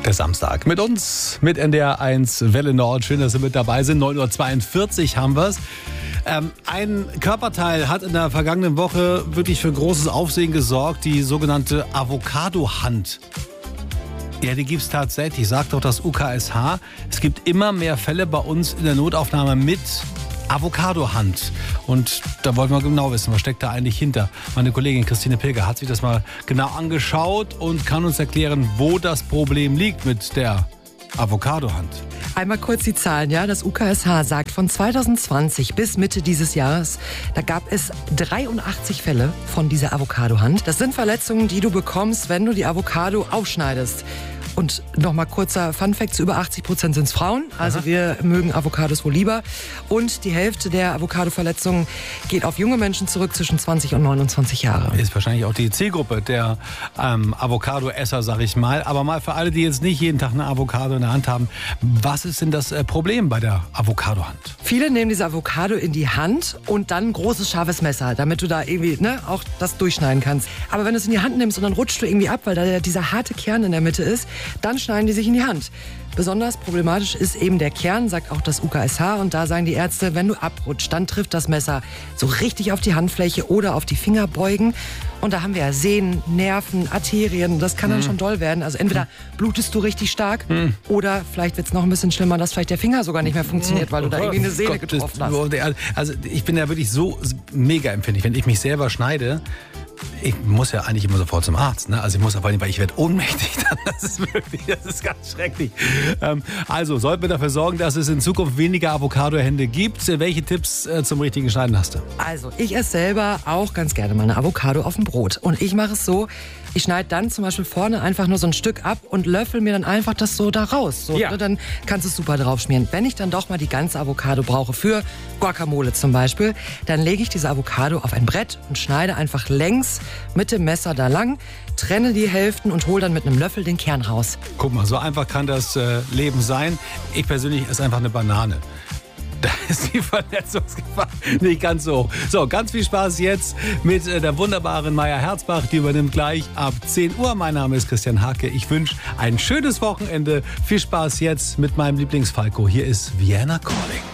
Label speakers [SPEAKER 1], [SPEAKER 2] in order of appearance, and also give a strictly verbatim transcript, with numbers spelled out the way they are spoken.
[SPEAKER 1] Der Samstag mit uns, mit N D R eins Welle Nord. Schön, dass Sie mit dabei sind. neun Uhr zweiundvierzig haben wir es. Ähm, ein Körperteil hat in der vergangenen Woche wirklich für großes Aufsehen gesorgt. Die sogenannte Avocado-Hand. Ja, die gibt es tatsächlich, sagt auch das U K S H. Es gibt immer mehr Fälle bei uns in der Notaufnahme mit Avocado-Hand. Und da wollen wir genau wissen, was steckt da eigentlich hinter. Meine Kollegin Christine Pilger hat sich das mal genau angeschaut und kann uns erklären, wo das Problem liegt mit der Avocado-Hand.
[SPEAKER 2] Einmal kurz die Zahlen, ja. Das U K S H sagt, von zweitausendzwanzig bis Mitte dieses Jahres, da gab es dreiundachtzig Fälle von dieser Avocado-Hand. Das sind Verletzungen, die du bekommst, wenn du die Avocado aufschneidest. Und nochmal kurzer Funfact, zu über achtzig Prozent sind es Frauen. Also Aha. wir mögen Avocados wohl lieber. Und die Hälfte der Avocado-Verletzungen geht auf junge Menschen zurück zwischen zwanzig und neunundzwanzig Jahre.
[SPEAKER 1] Ist wahrscheinlich auch die Zielgruppe der ähm, Avocado-Esser, sag ich mal. Aber mal für alle, die jetzt nicht jeden Tag eine Avocado in der Hand haben, was ist denn das äh, Problem bei der Avocado-Hand?
[SPEAKER 2] Viele nehmen diese Avocado in die Hand und dann ein großes, scharfes Messer, damit du da irgendwie ne, auch das durchschneiden kannst. Aber wenn du es in die Hand nimmst und dann rutscht du irgendwie ab, weil da dieser harte Kern in der Mitte ist, dann schneiden die sich in die Hand. Besonders problematisch ist eben der Kern, sagt auch das U K S H. Und da sagen die Ärzte, wenn du abrutscht, dann trifft das Messer so richtig auf die Handfläche oder auf die Fingerbeugen. Und da haben wir ja Sehnen, Nerven, Arterien. Das kann dann mhm. schon doll werden. Also entweder blutest du richtig stark mhm. oder vielleicht wird es noch ein bisschen schlimmer, dass vielleicht der Finger sogar nicht mehr funktioniert, weil du da irgendwie eine Sehne Gott, getroffen hast.
[SPEAKER 1] Also ich bin ja wirklich so mega empfindlich, wenn ich mich selber schneide. Ich muss ja eigentlich immer sofort zum Arzt, ne? Also ich muss aber nicht, weil ich werde ohnmächtig dann. Das ist wirklich, das ist ganz schrecklich. Ähm, also sollten wir dafür sorgen, dass es in Zukunft weniger Avocado-Hände gibt. Welche Tipps äh, zum richtigen Schneiden hast du?
[SPEAKER 2] Also ich esse selber auch ganz gerne mal eine Avocado auf dem Brot. Und ich mache es so, ich schneide dann zum Beispiel vorne einfach nur so ein Stück ab und löffel mir dann einfach das so da raus. So, ja. Dann kannst du es super drauf schmieren. Wenn ich dann doch mal die ganze Avocado brauche, für Guacamole zum Beispiel, dann lege ich diese Avocado auf ein Brett und schneide einfach längs mit dem Messer da lang, trenne die Hälften und hole dann mit einem Löffel den Kern raus.
[SPEAKER 1] Guck mal, so einfach kann das äh, Leben sein. Ich persönlich esse einfach eine Banane. Da ist die Verletzungsgefahr nicht ganz so hoch. So, ganz viel Spaß jetzt mit der wunderbaren Maya Herzbach. Die übernimmt gleich ab zehn Uhr. Mein Name ist Christian Hake. Ich wünsche ein schönes Wochenende. Viel Spaß jetzt mit meinem Lieblingsfalco. Hier ist Vienna Calling.